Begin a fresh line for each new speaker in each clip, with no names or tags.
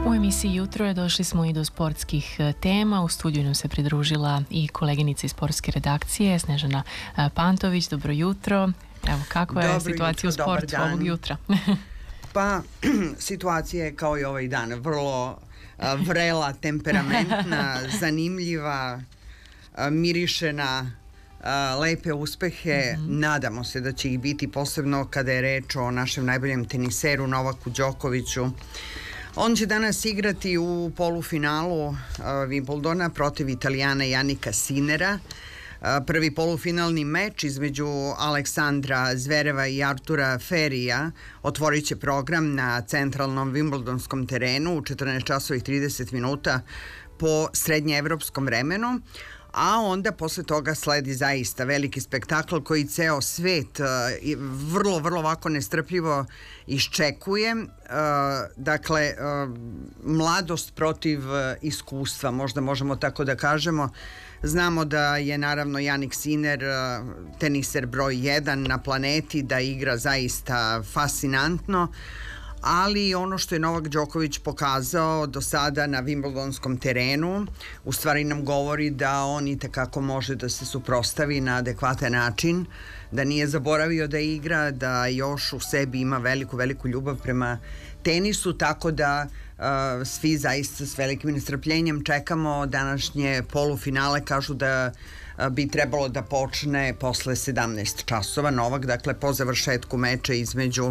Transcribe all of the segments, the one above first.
U emisiji Jutro došli smo i do sportskih tema. U studiju nam se pridružila i koleginica iz sportske redakcije Snežana Pantović. Dobro jutro. Evo, kako je situacija u sportu ovog jutra?
Pa, situacija je kao i ovaj dan, vrlo vrela, temperamentna, zanimljiva, miriše na lepe uspehe. Nadamo se da će ih biti, posebno kada je reč o našem najboljem teniseru Novaku Đokoviću. On će danas igrati u polufinalu Wimbledona protiv Italijana Janika Sinera. Prvi polufinalni meč između Aleksandra Zvereva i Artura Ferija otvorit će program na centralnom Wimbledonskom terenu u 14 časova i 30 minuta po srednjeevropskom vremenu, a onda posle toga sledi zaista veliki spektakl koji ceo svet vrlo ovako nestrpljivo iščekuje. Dakle, mladost protiv iskustva, možda možemo tako da kažemo. Znamo da je naravno Janik Sinner teniser broj 1 na planeti, da igra zaista fascinantno, ali ono što je Novak Đoković pokazao do sada na Wimbledonskom terenu u stvari nam govori da on itekako može da se suprotstavi na adekvatan način, da nije zaboravio da igra, da još u sebi ima veliku ljubav prema tenisu, tako da svi zaista s velikim nestrpljenjem čekamo današnje polufinale. Kažu da bi trebalo da počne posle 17 časova. Novak, dakle, po završetku meča između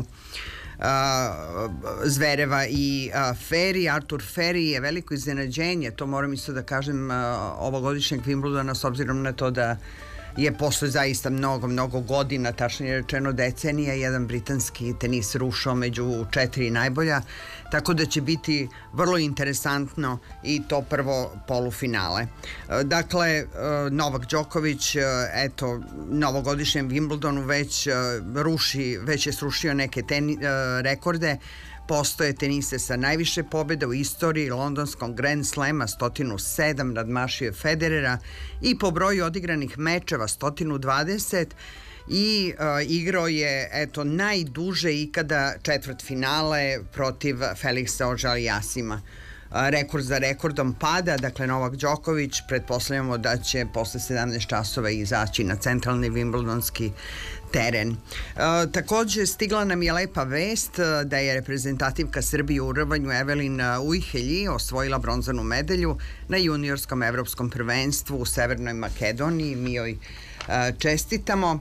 Zvereva i Feri. Artur Feri je veliko iznenađenje, to moram isto da kažem, ovogodišnjeg Wimbledona, s obzirom na to da je posle zaista mnogo godina, tačnije rečeno decenija, jedan britanski teniser ušao među 4 najbolja, tako da će biti vrlo interesantno i to prvo polufinale. Dakle, Novak Đoković, eto, na ovogodišnjem Wimbledonu već je srušio neke rekorde. Postoje tenise sa najviše pobjeda u istoriji londonskog Grand Slama, 107, nadmašio Federera, i po broju odigranih mečeva 120, i igrao je, eto, najduže ikada četvrtfinale protiv Felixa Auger-Aliassima. Rekord za rekordom pada, dakle Novak Đoković, pretpostavljamo da će posle 17 časova izaći na centralni Wimbledonski teren. Takođe stigla nam je lepa vest da je reprezentativka Srbije u rvanju Evelin Ujhelji osvojila bronzanu medalju na juniorskom evropskom prvenstvu u Severnoj Makedoniji. Mi joj čestitamo.